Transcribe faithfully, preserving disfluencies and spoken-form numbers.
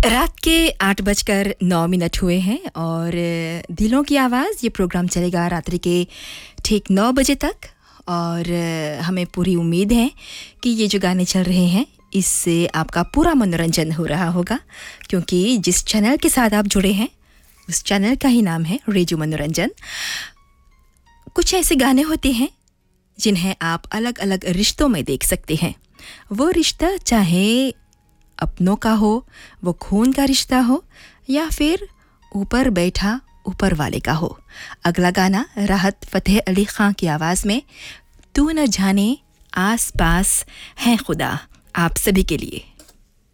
रात के आठ बजकर नौ मिनट हुए हैं और दिलों की आवाज़ ये प्रोग्राम चलेगा रात्रि के ठीक नौ बजे तक। और हमें पूरी उम्मीद है कि ये जो गाने चल रहे हैं इससे आपका पूरा मनोरंजन हो रहा होगा, क्योंकि जिस चैनल के साथ आप जुड़े हैं उस चैनल का ही नाम है रेडियो मनोरंजन। कुछ ऐसे गाने होते हैं जिन्हें आप अलग अलग रिश्तों में देख सकते हैं। वो रिश्ता चाहे अपनों का हो, वो खून का रिश्ता हो, या फिर ऊपर बैठा ऊपर वाले का हो। अगला गाना राहत फ़तेह अली खां की आवाज़ में तू न जाने आस पास है खुदा, आप सभी के लिए।